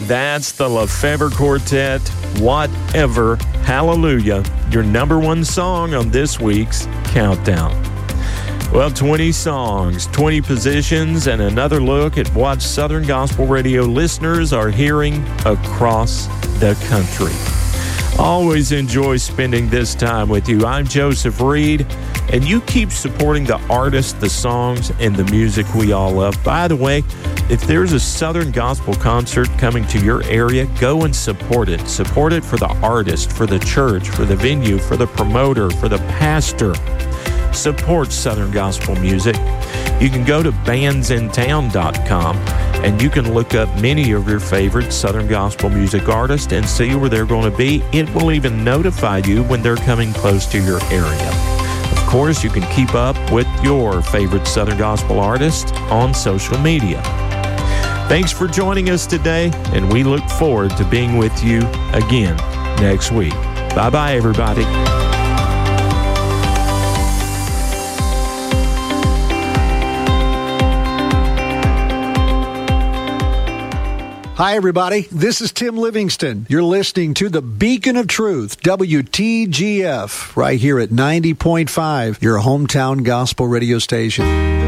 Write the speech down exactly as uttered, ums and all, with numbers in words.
That's the Lefevre Quartet, Whatever, Hallelujah, your number one song on this week's Countdown. Well, twenty songs, twenty positions, and another look at what Southern Gospel Radio listeners are hearing across the country. Always enjoy spending this time with you. I'm Joseph Reed, and you keep supporting the artists, the songs, and the music we all love. By the way, if there's a Southern Gospel concert coming to your area, go and support it. Support it for the artist, for the church, for the venue, for the promoter, for the pastor. Support Southern Gospel music. You can go to bands in town dot com and you can look up many of your favorite Southern Gospel music artists and see where they're going to be. It will even notify you when they're coming close to your area. Of course, you can keep up with your favorite Southern Gospel artist on social media. Thanks for joining us today, and we look forward to being with you again next week. Bye-bye, everybody. Hi, everybody. This is Tim Livingston. You're listening to the Beacon of Truth, W T G F, right here at ninety point five, your hometown gospel radio station.